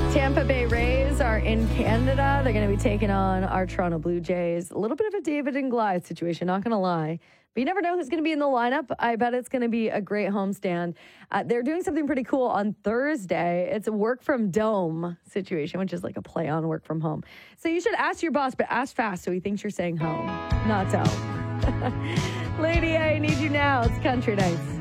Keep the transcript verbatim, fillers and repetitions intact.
Tampa Bay Rays are in Canada. They're going to be taking on our Toronto Blue Jays. A little bit of a David and Goliath situation, not going to lie. But you never know who's going to be in the lineup. I bet it's going to be a great homestand. Uh, they're doing something pretty cool on Thursday. It's a work from dome situation, which is like a play on work from home. So you should ask your boss, but ask fast so he thinks you're saying home, not dome. Lady, I need you now. It's Country Nights.